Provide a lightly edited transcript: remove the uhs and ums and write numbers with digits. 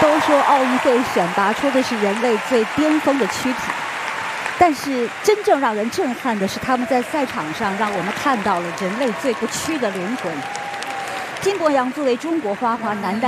都说奥运会选拔出的是人类最巅峰的躯体，但是真正让人震撼的是，他们在赛场上让我们看到了人类最不屈的灵魂。金博洋作为中国花滑男单